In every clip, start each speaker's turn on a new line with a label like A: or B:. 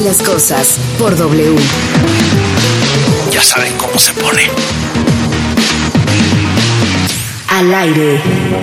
A: las cosas por W.
B: Ya saben cómo se pone.
A: Al aire.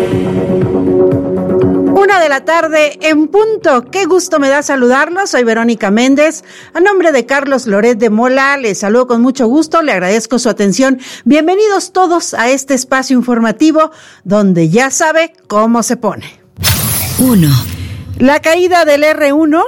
C: 1:00 p.m. en punto. Qué gusto me da saludarlos. Soy Verónica Méndez. A nombre de Carlos Loret de Mola, les saludo con mucho gusto. Le agradezco su atención. Bienvenidos todos a este espacio informativo donde ya sabe cómo se pone.
A: 1.
C: La caída del R1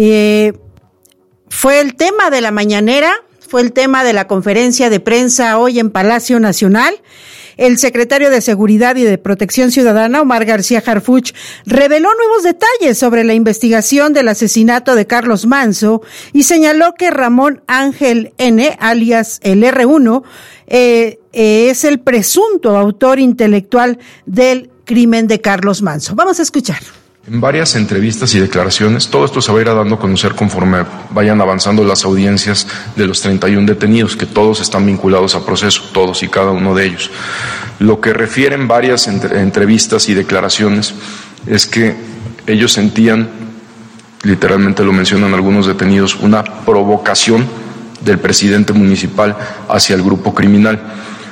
C: fue el tema de la mañanera, fue el tema de la conferencia de prensa hoy en Palacio Nacional. El secretario de Seguridad y de Protección Ciudadana, Omar García Harfuch, reveló nuevos detalles sobre la investigación del asesinato de Carlos Manzo y señaló que Ramón Ángel N., alias el R1, es el presunto autor intelectual del crimen de Carlos Manzo. Vamos a escuchar.
D: En varias entrevistas y declaraciones, todo esto se va a ir dando a conocer conforme vayan avanzando las audiencias de los 31 detenidos, que todos están vinculados a proceso, todos y cada uno de ellos. Lo que refieren varias entrevistas y declaraciones es que ellos sentían, literalmente lo mencionan algunos detenidos, una provocación del presidente municipal hacia el grupo criminal.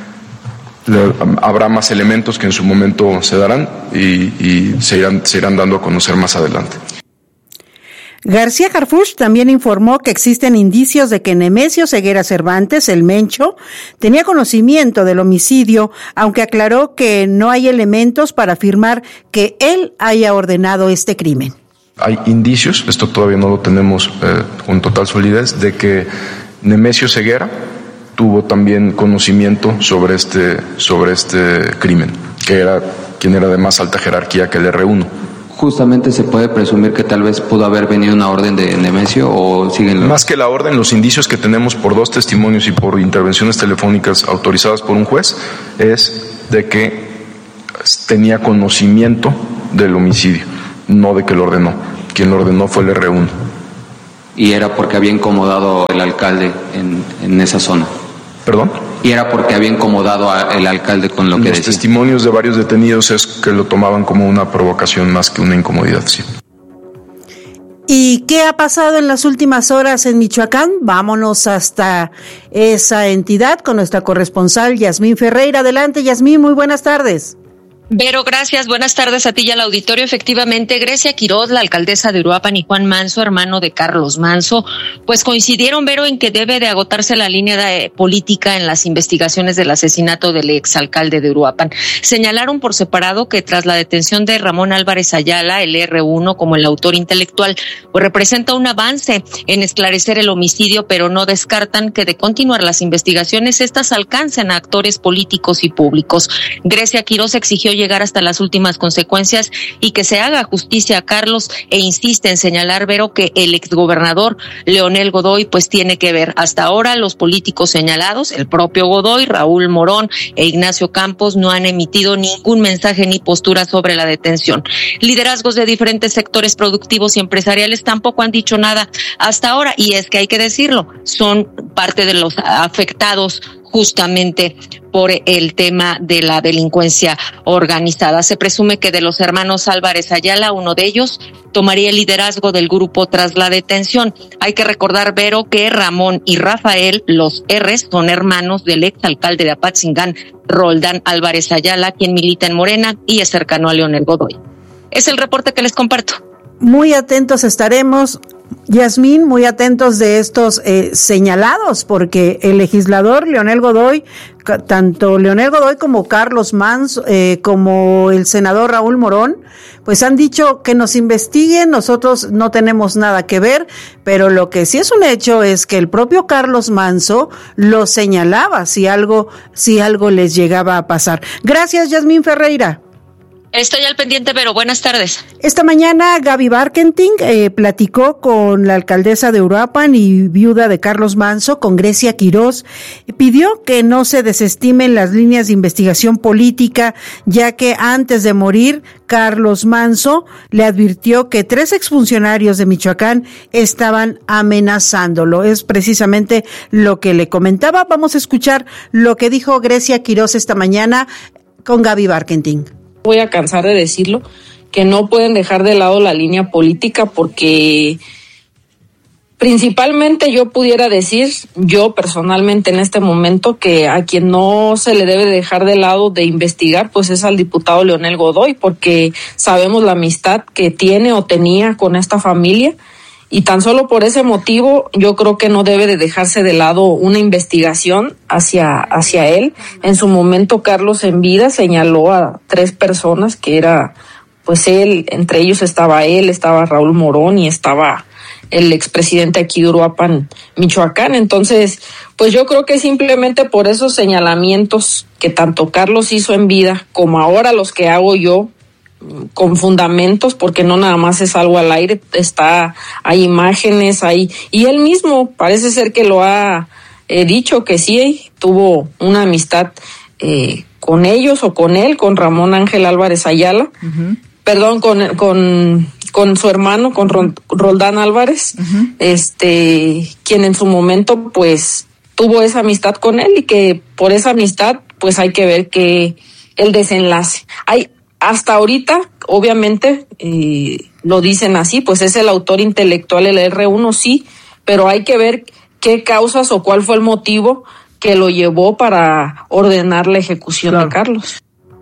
D: Habrá más elementos que en su momento se darán y se irán dando a conocer más adelante.
C: García Harfuch también informó que existen indicios de que Nemesio Ceguera Cervantes, el Mencho, tenía conocimiento del homicidio, aunque aclaró que no hay elementos para afirmar que él haya ordenado este crimen.
D: Hay indicios, esto todavía no lo tenemos con total solidez, de que Nemesio Ceguera tuvo también conocimiento sobre este crimen, quien era de más alta jerarquía que el R1.
E: Justamente se puede presumir que tal vez pudo haber venido una orden de Nemesio o siguen los...
D: Más que la orden, los indicios que tenemos por 2 testimonios y por intervenciones telefónicas autorizadas por un juez es de que tenía conocimiento del homicidio, no de que lo ordenó. Quien lo ordenó fue el R1.
E: Y era porque había incomodado el alcalde en esa zona.
D: ¿Perdón?
E: Y era porque había incomodado al alcalde con lo que decía.
D: Los testimonios de varios detenidos es que lo tomaban como una provocación más que una incomodidad, sí.
C: ¿Y qué ha pasado en las últimas horas en Michoacán? Vámonos hasta esa entidad con nuestra corresponsal Yasmín Ferreira. Adelante, Yasmín, muy buenas tardes.
F: Vero, gracias. Buenas tardes a ti y al auditorio. Efectivamente, Grecia Quiroz, la alcaldesa de Uruapan, y Juan Manzo, hermano de Carlos Manzo, pues coincidieron, Vero, en que debe de agotarse la línea política en las investigaciones del asesinato del exalcalde de Uruapan. Señalaron por separado que tras la detención de Ramón Álvarez Ayala, el R1, como el autor intelectual, pues representa un avance en esclarecer el homicidio, pero no descartan que de continuar las investigaciones, estas alcancen a actores políticos y públicos. Grecia Quiroz exigió llegar hasta las últimas consecuencias y que se haga justicia a Carlos e insiste en señalar, Vero, que el exgobernador Leonel Godoy pues tiene que ver. Hasta ahora los políticos señalados, el propio Godoy, Raúl Morón e Ignacio Campos, no han emitido ningún mensaje ni postura sobre la detención. Liderazgos de diferentes sectores productivos y empresariales tampoco han dicho nada hasta ahora, y es que hay que decirlo, son parte de los afectados justamente por el tema de la delincuencia organizada. Se presume que de los hermanos Álvarez Ayala, uno de ellos tomaría el liderazgo del grupo tras la detención. Hay que recordar, Vero, que Ramón y Rafael, los R's, son hermanos del exalcalde de Apatzingán, Roldán Álvarez Ayala, quien milita en Morena y es cercano a Leonel Godoy. Es el reporte que les comparto.
C: Muy atentos estaremos, Yasmín, muy atentos de estos señalados, porque el legislador Leonel Godoy, tanto Leonel Godoy como Carlos Manzo, como el senador Raúl Morón, pues han dicho que nos investiguen, nosotros no tenemos nada que ver, pero lo que sí es un hecho es que el propio Carlos Manzo lo señalaba si algo les llegaba a pasar. Gracias, Yasmín Ferreira.
F: Estoy al pendiente, pero buenas tardes.
C: Esta mañana Gaby Barkentin platicó con la alcaldesa de Uruapan y viuda de Carlos Manzo, con Grecia Quiroz. Pidió que no se desestimen las líneas de investigación política, ya que antes de morir, Carlos Manzo le advirtió que 3 exfuncionarios de Michoacán estaban amenazándolo. Es precisamente lo que le comentaba. Vamos a escuchar lo que dijo Grecia Quiroz esta mañana con Gaby Barkentin.
G: Voy a cansar de decirlo, que no pueden dejar de lado la línea política porque Principalmente yo pudiera decir, yo personalmente en este momento, que a quien no se le debe dejar de lado de investigar, pues es al diputado Leonel Godoy, porque sabemos la amistad que tiene o tenía con esta familia, y tan solo por ese motivo yo creo que no debe de dejarse de lado una investigación hacia él. En su momento Carlos en vida señaló a 3 personas que era pues él, entre ellos estaba Raúl Morón y estaba el expresidente aquí de Uruapan, Michoacán. Entonces, pues yo creo que simplemente por esos señalamientos que tanto Carlos hizo en vida como ahora los que hago yo, con fundamentos, porque no nada más es algo al aire, hay imágenes, y él mismo parece ser que lo ha dicho que sí, tuvo una amistad con ellos o con él, con Ramón Ángel Álvarez Ayala, perdón, con su hermano, con Roldán Álvarez, quien en su momento pues tuvo esa amistad con él, y que por esa amistad pues hay que ver que el desenlace. Hasta ahorita, obviamente, lo dicen así, pues es el autor intelectual, el R1, sí, pero hay que ver qué causas o cuál fue el motivo que lo llevó para ordenar la ejecución de Carlos.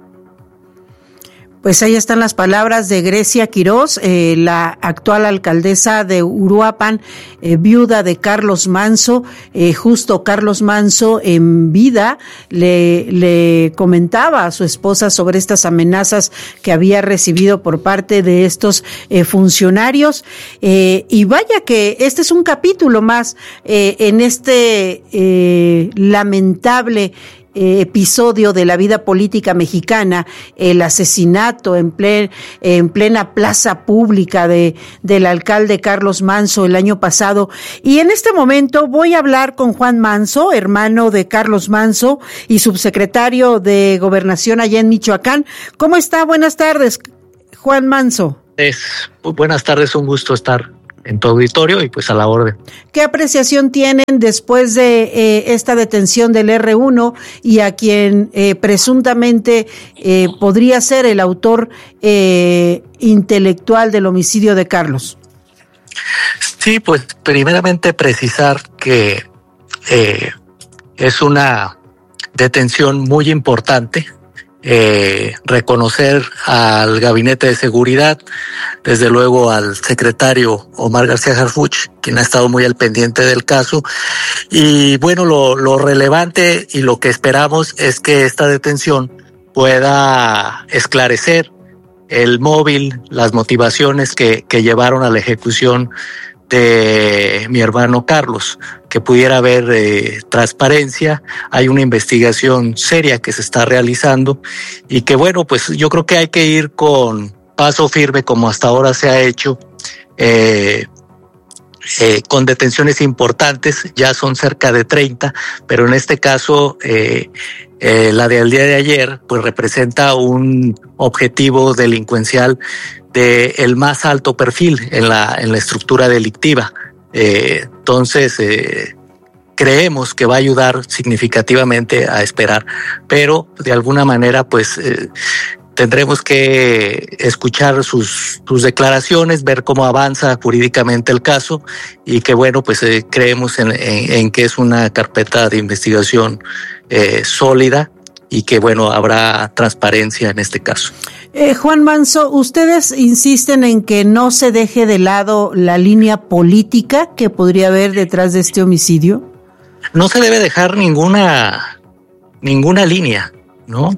C: Pues ahí están las palabras de Grecia Quirós, la actual alcaldesa de Uruapan, viuda de Carlos Manso. Justo Carlos Manso en vida le comentaba a su esposa sobre estas amenazas que había recibido por parte de estos funcionarios. Y vaya que este es un capítulo más en este lamentable episodio de la vida política mexicana, el asesinato en plena plaza pública del alcalde Carlos Manso el año pasado. Y en este momento voy a hablar con Juan Manso, hermano de Carlos Manso y subsecretario de Gobernación allá en Michoacán. ¿Cómo está? Buenas tardes, Juan Manso.
H: Buenas tardes, un gusto estar en tu auditorio y pues a la orden.
C: ¿Qué apreciación tienen después de esta detención del R1 y a quien presuntamente podría ser el autor intelectual del homicidio de Carlos?
H: Sí, pues primeramente precisar que es una detención muy importante. Reconocer al Gabinete de Seguridad, desde luego al secretario Omar García Harfuch, quien ha estado muy al pendiente del caso. Y bueno, lo relevante y lo que esperamos es que esta detención pueda esclarecer el móvil, las motivaciones que llevaron a la ejecución de mi hermano Carlos, que pudiera haber transparencia. Hay una investigación seria que se está realizando y que bueno, pues yo creo que hay que ir con paso firme como hasta ahora se ha hecho, con detenciones importantes. Ya son cerca de 30, pero en este caso la del día de ayer pues representa un objetivo delincuencial de el más alto perfil en la estructura delictiva. Entonces creemos que va a ayudar significativamente a esperar, pero de alguna manera pues tendremos que escuchar sus declaraciones, ver cómo avanza jurídicamente el caso y que bueno, pues creemos en que es una carpeta de investigación sólida y que bueno, habrá transparencia en este caso.
C: Juan Manso, ustedes insisten en que no se deje de lado la línea política que podría haber detrás de este homicidio.
H: No se debe dejar ninguna línea, ¿no?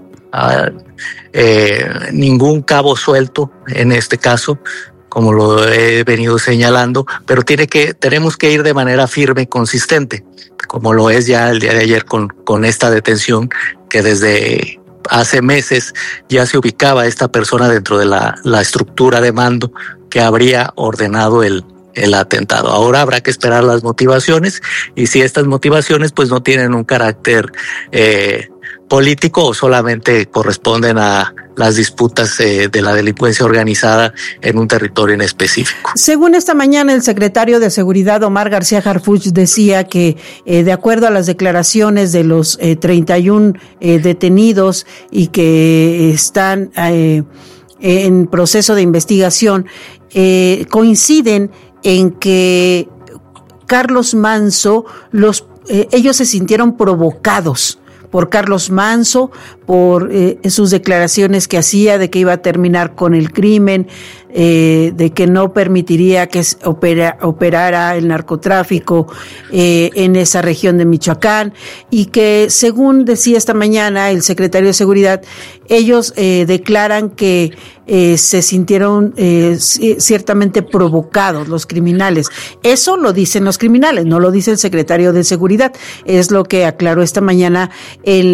H: Ningún cabo suelto en este caso, como lo he venido señalando, pero tenemos que ir de manera firme y consistente, como lo es ya el día de ayer con esta detención, que desde hace meses ya se ubicaba esta persona dentro de la estructura de mando que habría ordenado el atentado. Ahora habrá que esperar las motivaciones, y si estas motivaciones pues no tienen un carácter político o solamente corresponden a las disputas de la delincuencia organizada en un territorio en específico.
C: Según esta mañana, el secretario de Seguridad, Omar García Harfuch, decía que de acuerdo a las declaraciones de los 31 detenidos y que están en proceso de investigación, coinciden en que Carlos Manso, ellos se sintieron provocados por Carlos Manso, por sus declaraciones que hacía de que iba a terminar con el crimen, de que no permitiría que operara el narcotráfico en esa región de Michoacán, y que, según decía esta mañana el secretario de Seguridad, ellos declaran que se sintieron ciertamente provocados los criminales. Eso lo dicen los criminales, no lo dice el secretario de Seguridad. Es lo que aclaró esta mañana en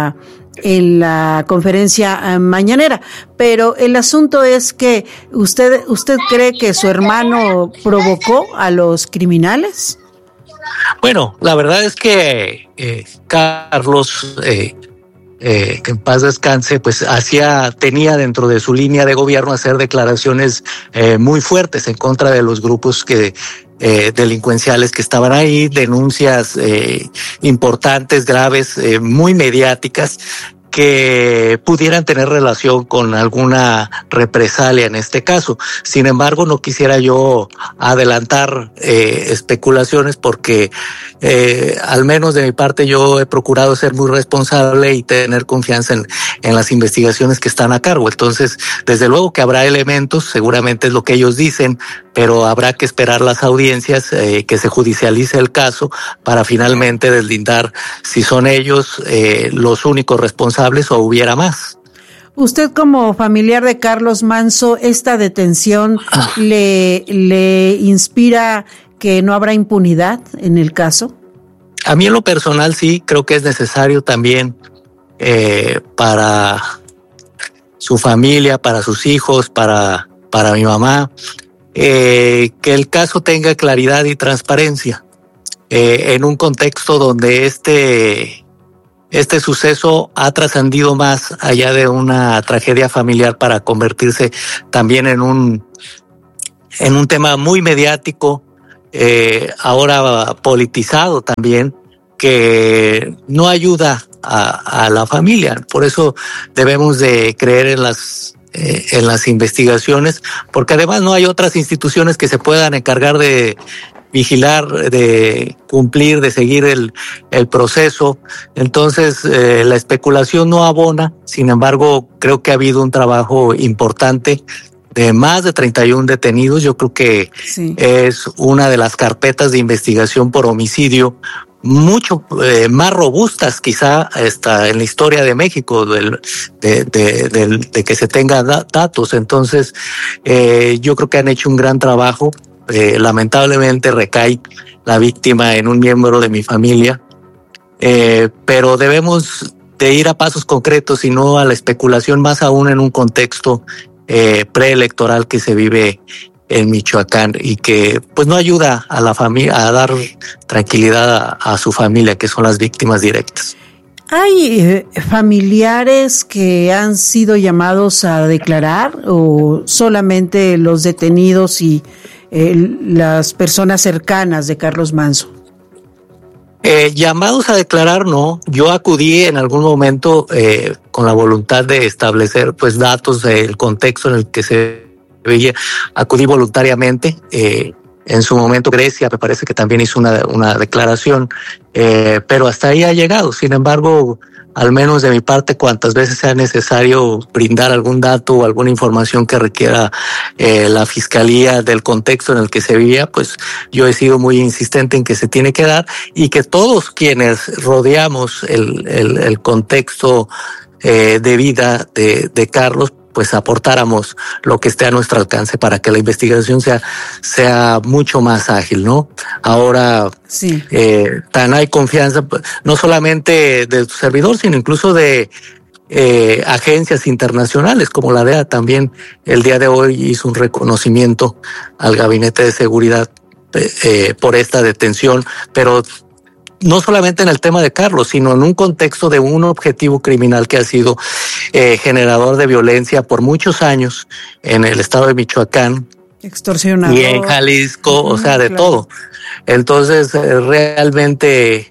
C: la conferencia mañanera. Pero el asunto es que ¿usted cree que su hermano provocó a los criminales?
H: Bueno, la verdad es que Carlos, que en paz descanse, pues tenía dentro de su línea de gobierno hacer declaraciones muy fuertes en contra de los grupos delincuenciales que estaban ahí, denuncias importantes, graves, muy mediáticas, que pudieran tener relación con alguna represalia en este caso. Sin embargo, no quisiera yo adelantar especulaciones porque al menos de mi parte yo he procurado ser muy responsable y tener confianza en las investigaciones que están a cargo. Entonces, desde luego que habrá elementos, seguramente es lo que ellos dicen, pero habrá que esperar las audiencias, que se judicialice el caso para finalmente deslindar si son ellos los únicos responsables o hubiera más.
C: Usted, como familiar de Carlos Manso, ¿esta detención le inspira que no habrá impunidad en el caso?
H: A mí en lo personal sí, creo que es necesario también para su familia, para sus hijos, para mi mamá, que el caso tenga claridad y transparencia en un contexto donde este suceso ha trascendido más allá de una tragedia familiar para convertirse también en un tema muy mediático, ahora politizado también, que no ayuda a la familia. Por eso debemos de creer en las investigaciones, porque además no hay otras instituciones que se puedan encargar de vigilar, de cumplir, de seguir el proceso. Entonces, la especulación no abona. Sin embargo, creo que ha habido un trabajo importante de más de 31 detenidos. Yo creo que sí, es una de las carpetas de investigación por homicidio mucho más robustas quizá hasta en la historia de México de que se tenga datos. Entonces, yo creo que han hecho un gran trabajo. Lamentablemente recae la víctima en un miembro de mi familia, pero debemos de ir a pasos concretos y no a la especulación, más aún en un contexto preelectoral que se vive en Michoacán y que pues no ayuda a la familia a dar tranquilidad a su familia, que son las víctimas directas.
C: ¿Hay familiares que han sido llamados a declarar o solamente los detenidos y las personas cercanas de Carlos Manso?
H: Llamados a declarar, no. Yo acudí en algún momento con la voluntad de establecer pues datos del contexto en el que se veía. Acudí voluntariamente. En su momento Grecia me parece que también hizo una declaración, pero hasta ahí ha llegado. Sin embargo, al menos de mi parte, cuantas veces sea necesario brindar algún dato o alguna información que requiera la fiscalía del contexto en el que se vivía, pues yo he sido muy insistente en que se tiene que dar y que todos quienes rodeamos el contexto de vida de Carlos, pues aportáramos lo que esté a nuestro alcance para que la investigación sea mucho más ágil, ¿no? Ahora, sí, tan hay confianza, no solamente de tu servidor, sino incluso de agencias internacionales como la DEA. También el día de hoy hizo un reconocimiento al Gabinete de Seguridad por esta detención, pero no solamente en el tema de Carlos, sino en un contexto de un objetivo criminal que ha sido generador de violencia por muchos años en el estado de Michoacán,
C: extorsionador,
H: y en Jalisco, o sea, de todo. Entonces, realmente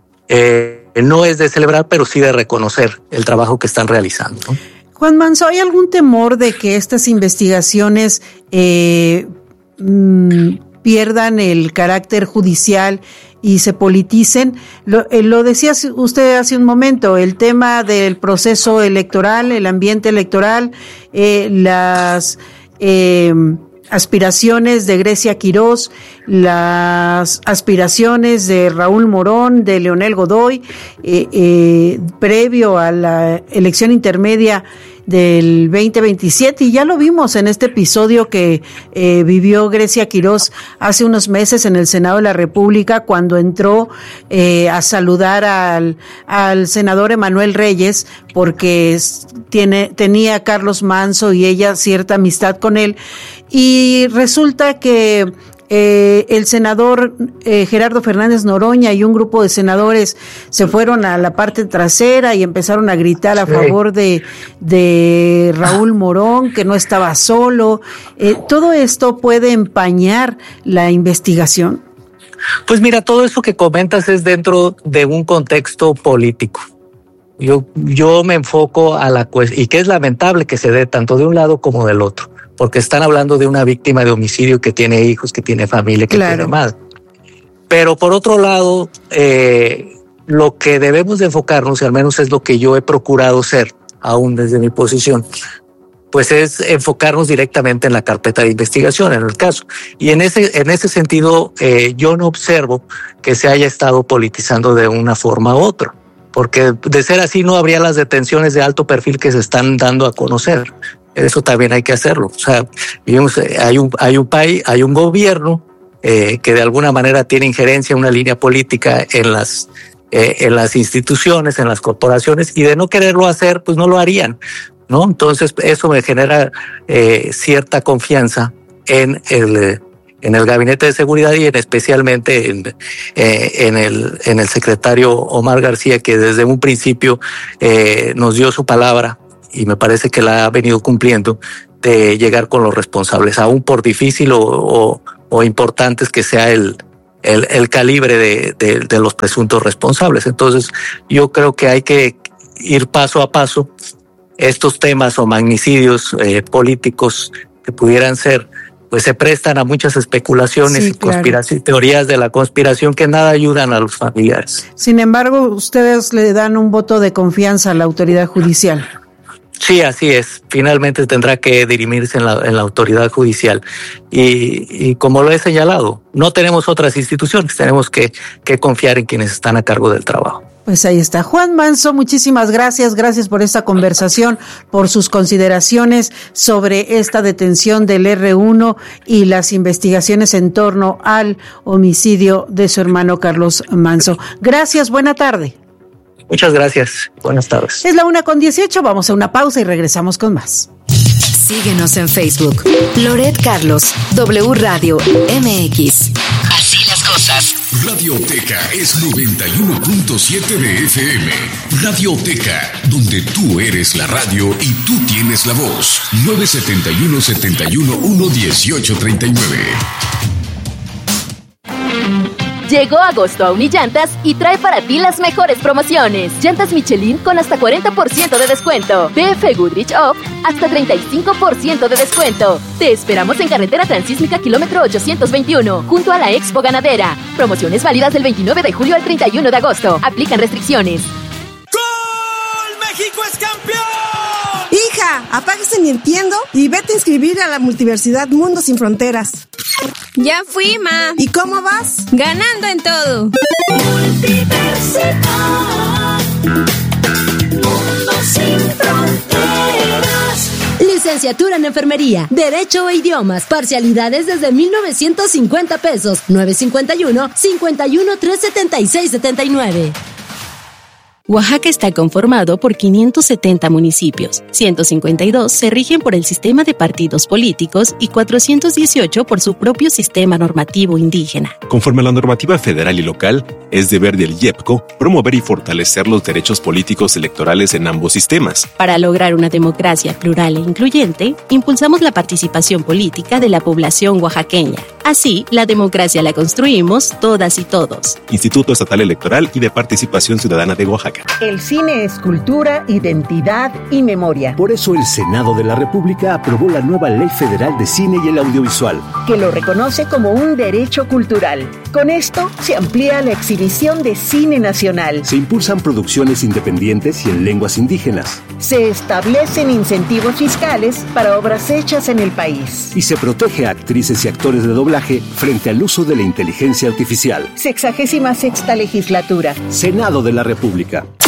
H: no es de celebrar, pero sí de reconocer el trabajo que están realizando, ¿no?
C: Juan Manso, ¿hay algún temor de que estas investigaciones pierdan el carácter judicial y se politicen. Lo decía usted hace un momento, el tema del proceso electoral, el ambiente electoral, las aspiraciones de Grecia Quirós, las aspiraciones de Raúl Morón, de Leonel Godoy, previo a la elección intermedia del 2027, y ya lo vimos en este episodio que vivió Grecia Quirós hace unos meses en el Senado de la República, cuando entró a saludar al senador Emanuel Reyes, porque tenía a Carlos Manso y ella cierta amistad con él, y resulta que el senador Gerardo Fernández Noroña y un grupo de senadores se fueron a la parte trasera y empezaron a gritar a favor de Raúl Morón, que no estaba solo. ¿Todo esto puede empañar la investigación?
H: Pues mira, todo eso que comentas es dentro de un contexto político. Yo me enfoco a la cuestión, y que es lamentable que se dé tanto de un lado como del otro, porque están hablando de una víctima de homicidio que tiene hijos, que tiene familia, que tiene madre. Pero por otro lado, lo que debemos de enfocarnos, y al menos es lo que yo he procurado ser, aún desde mi posición, pues es enfocarnos directamente en la carpeta de investigación, en el caso. Y en ese sentido, yo no observo que se haya estado politizando de una forma u otra, porque de ser así no habría las detenciones de alto perfil que se están dando a conocer. Eso también hay que hacerlo. O sea, hay un país, hay un gobierno que de alguna manera tiene injerencia, una línea política en las instituciones, en las corporaciones, y de no quererlo hacer, pues no lo harían, ¿no? Entonces eso me genera cierta confianza en el Gabinete de Seguridad y especialmente en el secretario Omar García, que desde un principio nos dio su palabra, y me parece que la ha venido cumpliendo, de llegar con los responsables, aún por difícil o importantes que sea el calibre de los presuntos responsables. Entonces, yo creo que hay que ir paso a paso. Estos temas o magnicidios políticos que pudieran ser, pues se prestan a muchas especulaciones, sí, y teorías de la conspiración que nada ayudan a los familiares.
C: Sin embargo, ustedes le dan un voto de confianza a la autoridad judicial.
H: Sí, así es. Finalmente tendrá que dirimirse en la autoridad judicial. Y como lo he señalado, no tenemos otras instituciones, tenemos que confiar en quienes están a cargo del trabajo.
C: Pues ahí está. Juan Manso, muchísimas gracias. Gracias por esta conversación, por sus consideraciones sobre esta detención del R1 y las investigaciones en torno al homicidio de su hermano Carlos Manso. Gracias, buena tarde.
H: Muchas gracias. Buenas tardes.
C: Es la 1:18. Vamos a una pausa y regresamos con más.
A: Síguenos en Facebook. Loret Carlos, W Radio MX.
B: Así las cosas. Radioteca es 91.7 de FM. Radioteca, donde tú eres la radio y tú tienes la voz. 971-71-11839.
I: Llegó agosto a Unillantas y trae para ti las mejores promociones. Llantas Michelin con hasta 40% de descuento. BF Goodrich Off hasta 35% de descuento. Te esperamos en Carretera Transísmica kilómetro 821, junto a la Expo Ganadera. Promociones válidas del 29 de julio al 31 de agosto. Aplican restricciones.
J: ¡Gol! ¡México es campeón!
K: Hija, apáguese Nintendo y vete a inscribir a la Multiversidad Mundo Sin Fronteras.
L: Ya fui, ma.
K: ¿Y cómo vas?
L: Ganando en todo.
M: Multiversidad Mundo Sin Fronteras.
N: Licenciatura en Enfermería, Derecho e Idiomas, parcialidades desde 1,950 pesos, 951-51-376-79.
O: Oaxaca está conformado por 570 municipios, 152 se rigen por el sistema de partidos políticos y 418 por su propio sistema normativo indígena.
P: Conforme a la normativa federal y local, es deber del IEPCO promover y fortalecer los derechos políticos electorales en ambos sistemas.
O: Para lograr una democracia plural e incluyente, impulsamos la participación política de la población oaxaqueña. Así, la democracia la construimos todas y todos.
P: Instituto Estatal Electoral y de Participación Ciudadana de Oaxaca.
Q: El cine es cultura, identidad y memoria.
R: Por eso el Senado de la República aprobó la nueva Ley Federal de Cine y el Audiovisual,
Q: que lo reconoce como un derecho cultural. Con esto se amplía la exhibición de cine nacional.
R: Se impulsan producciones independientes y en lenguas indígenas.
Q: Se establecen incentivos fiscales para obras hechas en el país.
R: Y se protege a actrices y actores de doblaje frente al uso de la inteligencia artificial.
Q: 66ª legislatura.
R: Senado de la República.